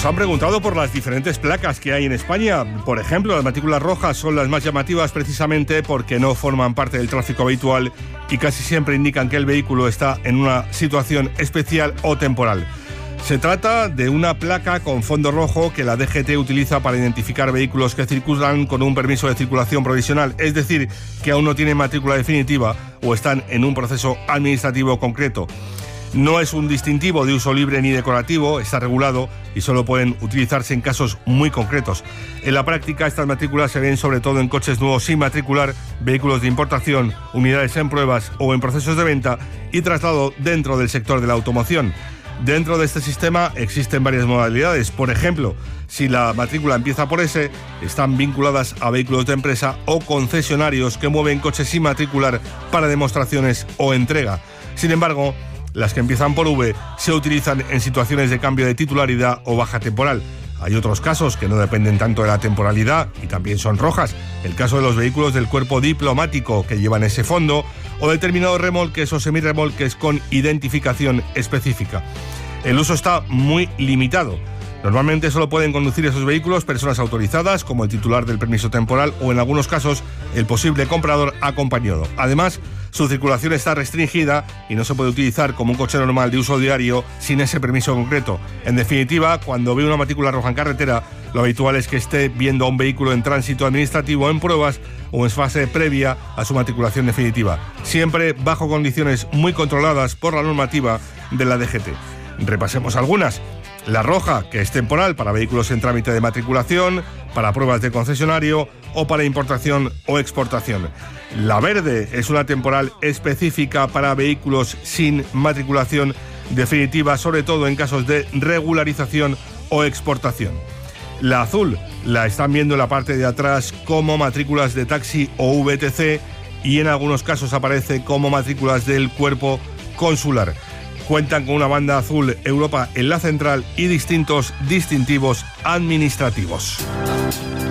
Nos han preguntado por las diferentes placas que hay en España. Por ejemplo, las matrículas rojas son las más llamativas precisamente porque no forman parte del tráfico habitual y casi siempre indican que el vehículo está en una situación especial o temporal. Se trata de una placa con fondo rojo que la DGT utiliza para identificar vehículos que circulan con un permiso de circulación provisional, es decir, que aún no tienen matrícula definitiva o están en un proceso administrativo concreto. No es un distintivo de uso libre ni decorativo, está regulado y solo pueden utilizarse en casos muy concretos. En la práctica, estas matrículas se ven sobre todo en coches nuevos sin matricular, vehículos de importación, unidades en pruebas o en procesos de venta y traslado dentro del sector de la automoción. Dentro de este sistema existen varias modalidades. Por ejemplo, si la matrícula empieza por S, están vinculadas a vehículos de empresa o concesionarios que mueven coches sin matricular para demostraciones o entrega. Sin embargo, las que empiezan por V se utilizan en situaciones de cambio de titularidad o baja temporal. Hay otros casos que no dependen tanto de la temporalidad y también son rojas. El caso de los vehículos del cuerpo diplomático que llevan ese fondo o determinados remolques o semirremolques con identificación específica. El uso está muy limitado. Normalmente solo pueden conducir esos vehículos personas autorizadas, como el titular del permiso temporal o en algunos casos el posible comprador acompañado. Además, su circulación está restringida y no se puede utilizar como un coche normal de uso diario sin ese permiso concreto. En definitiva, cuando ve una matrícula roja en carretera, lo habitual es que esté viendo a un vehículo en tránsito administrativo en pruebas o en fase previa a su matriculación definitiva, siempre bajo condiciones muy controladas por la normativa de la DGT. Repasemos algunas. La roja, que es temporal para vehículos en trámite de matriculación, para pruebas de concesionario o para importación o exportación. La verde es una temporal específica para vehículos sin matriculación definitiva, sobre todo en casos de regularización o exportación. La azul la están viendo en la parte de atrás como matrículas de taxi o VTC y en algunos casos aparece como matrículas del cuerpo consular. Cuentan con una banda azul Europa en la central y distintos distintivos administrativos.